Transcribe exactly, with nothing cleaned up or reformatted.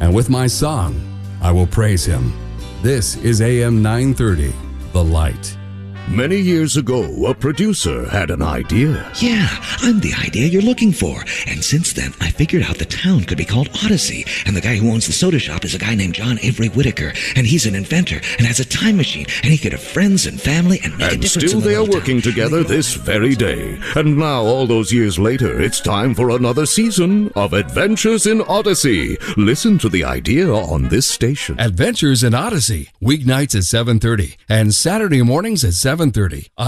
and with my song, I will praise him. This is A M nine thirty, The Light. Many years ago, a producer had an idea. Yeah, I'm the idea you're looking for. And since then, I figured out the town could be called Odyssey. And the guy who owns the soda shop is a guy named John Avery Whitaker. And he's an inventor and has a time machine. And he could have friends and family and make and a difference still in the they are little working town. together this very day. And now, all those years later, it's time for another season of Adventures in Odyssey. Listen to the idea on this station. Adventures in Odyssey, weeknights at seven thirty and Saturday mornings at seven thirty.